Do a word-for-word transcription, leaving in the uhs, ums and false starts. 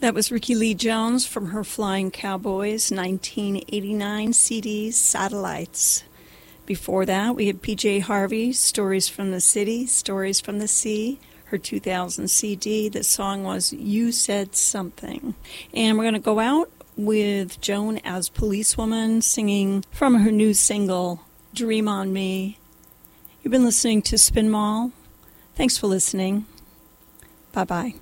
That was Ricky Lee Jones from her Flying Cowboys nineteen eighty-nine C D Satellites. Before that, we had P J Harvey, Stories from the City, Stories from the Sea, her two thousand C D. The song was You Said Something. And we're going to go out with Joan as Policewoman singing from her new single, Dream on Me. You've been listening to Spin Mall. Thanks for listening. Bye-bye.